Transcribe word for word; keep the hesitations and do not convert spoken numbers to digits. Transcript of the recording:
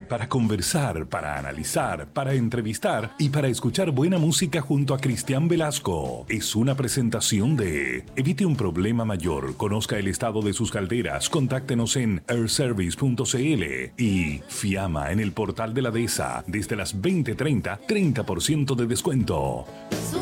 para conversar, para analizar, para entrevistar y para escuchar buena música junto a Cristian Velasco. Es una presentación de Evite un problema mayor, conozca el estado de sus calderas, contáctenos en airservice punto c l y Fiamma en el portal de la D E S A desde las veinte treinta, treinta por ciento de descuento.